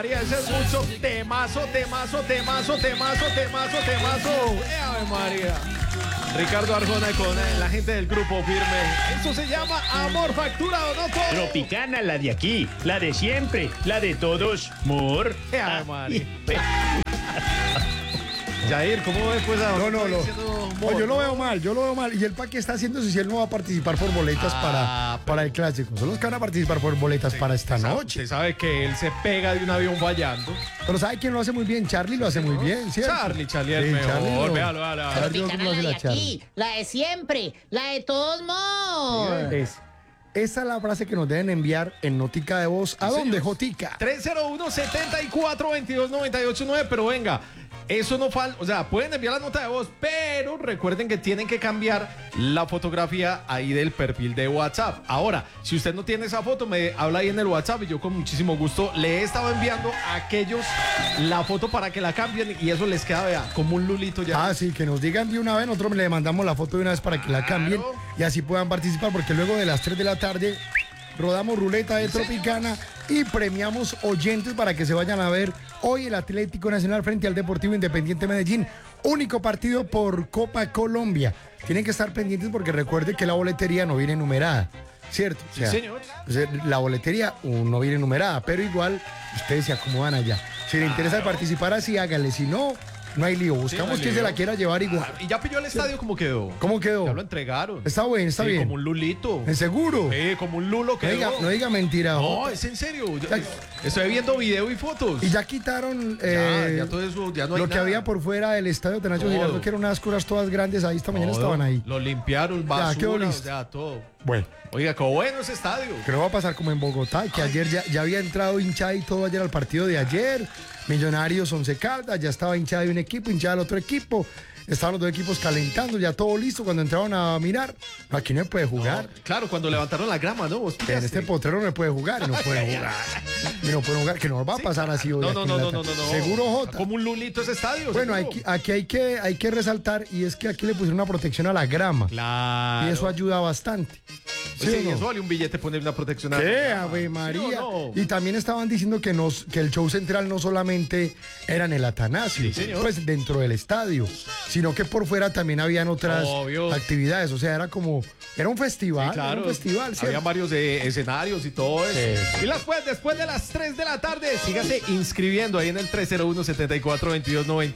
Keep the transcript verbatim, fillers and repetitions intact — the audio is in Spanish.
María, ese es mucho temazo, temazo, temazo, temazo, temazo, temazo. ¡Eh, Ave María! Ricardo Arjona con eh, la gente del grupo Firme. Eso se llama amor facturado, no todo. Tropicana, la de aquí, la de siempre, la de todos, mor. ¡Eh, Ave María! Jair, ¿cómo ves pues a No, no, no. Mor, Oye, yo lo ¿no? veo mal, yo lo veo mal. ¿Y el pa' qué está haciendo si él no va a participar por boletas Ah, para, pero- para el clásico? Son los que van a participar por boletas para esta Sabe- noche. Usted sabe que él se pega de un avión fallando. Pero ¿sabe quién lo hace muy bien? Charlie lo hace muy bien, ¿cierto? Charlie, Charlie, el Sí, mejor. Charlie lo- Véalo, véalo, A véalo. ver, digo Tropicana, cómo lo la hace de la Charlie. aquí, la de siempre, la de todos modos. Es. Esa es la frase que nos deben enviar en notica de voz. ¿A dónde, Jotica? tres cero uno, siete cuatro, dos dos nueve ocho nueve, pero venga, eso no falta, o sea, pueden enviar la nota de voz, pero recuerden que tienen que cambiar la fotografía ahí del perfil de WhatsApp. Ahora, si usted no tiene esa foto, me habla ahí en el WhatsApp y yo con muchísimo gusto le he estado enviando a aquellos la foto para que la cambien y eso les queda, vea, como un lulito ya. Ah, sí, que nos digan de una vez, nosotros le mandamos la foto de una vez para que la cambien Claro. y así puedan participar, porque luego de las tres de la tarde rodamos ruleta de Tropicana y premiamos oyentes para que se vayan a ver hoy el Atlético Nacional frente al Deportivo Independiente Medellín. Único partido por Copa Colombia. Tienen que estar pendientes porque recuerde que la boletería no viene numerada, ¿cierto? O sea, Sí, señor. o sea, la boletería uh, no viene numerada, pero igual ustedes se acomodan allá. Si le interesa participar así, hágale. Si no, no hay lío. Buscamos no hay quien se lío. la quiera llevar igual. ¿Y ya pilló el estadio cómo quedó? ¿Cómo quedó? Ya lo entregaron. Está bien, está Sí, bien. como un lulito. ¿Es seguro? Sí, como un lulo No quedó. diga, no diga mentira. No, Jota. es en serio. Yo- Ya- estoy viendo video y fotos. Y ya quitaron Ya, eh, ya todo eso, ya no hay lo que nada. había por fuera del estadio Tenacio Todo. Girardot, que eran unas curas todas grandes. Ahí esta mañana Todo. estaban ahí. Lo limpiaron, basura, quedó o listo. sea, todo. Bueno, Oiga, qué bueno ese estadio. que no va a pasar como en Bogotá, que ayer ya, ya había entrado hinchada y todo ayer al partido de ayer. Millonarios Once Caldas, ya estaba hinchada de un equipo, hinchada del otro equipo. Estaban los dos equipos calentando, ya todo listo. Cuando entraron a mirar, aquí no se puede jugar. No, claro, cuando levantaron la grama, ¿no? ¿Vos En pillaste? este potrero no se puede jugar, y no puede jugar. Y no puede jugar, que nos va a pasar así hoy. No, aquí no, en no, la no, no, tarde. no, no. Seguro, Jota. Como un lulito ese estadio. Bueno, seguro. aquí, aquí hay, que, hay que resaltar, y es que aquí le pusieron una protección a la grama. Claro. Y eso ayuda bastante. ¿Sí Sí, o no? eso vale un billete poner una protección a la ¿Qué, grama. Ave ¿Sí María? o no? Y también estaban diciendo que, nos, que el show central no solamente era en el Atanasio, Sí, señor. pues dentro del estadio, sino que por fuera también habían otras Obvio. actividades. O sea, era como, era un festival, Sí, claro. era un festival, Había ¿cierto? varios eh, escenarios y todo eso. Sí. Y después, después de las tres de la tarde, sígase inscribiendo ahí en el tres cero uno, siete cuatro, dos dos nueve